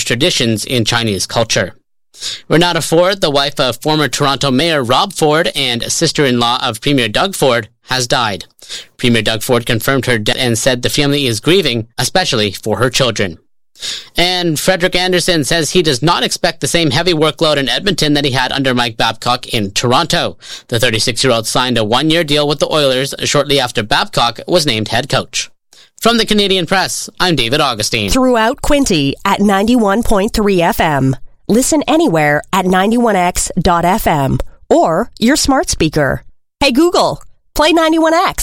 traditions in Chinese culture. Renata Ford, the wife of former Toronto Mayor Rob Ford and sister-in-law of Premier Doug Ford, has died. Premier Doug Ford confirmed her death and said the family is grieving, especially for her children. And Frederick Anderson says he does not expect the same heavy workload in Edmonton that he had under Mike Babcock in Toronto. The 36-year-old signed a one-year deal with the Oilers shortly after Babcock was named head coach. From the Canadian Press, I'm David Augustine. Throughout Quinte at 91.3 FM. Listen anywhere at 91x.fm or your smart speaker. Hey Google, play 91X.